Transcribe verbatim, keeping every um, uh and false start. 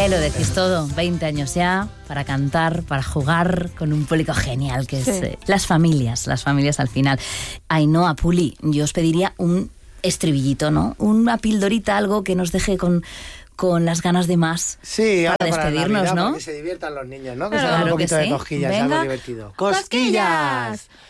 Ahí lo decís todo, veinte años ya, para cantar, para jugar con un público genial, que es sí. eh, las familias, las familias al final. Ainhoa, Puli, yo os pediría un estribillito, ¿no? Una pildorita, algo que nos deje con... con las ganas de más. Sí, para ahora despedirnos, para Navidad, ¿no? Para que se diviertan los niños, ¿no? Que claro, se hagan un claro poquito que de sí. cosquillas, Venga. algo divertido. ¡Cosquillas!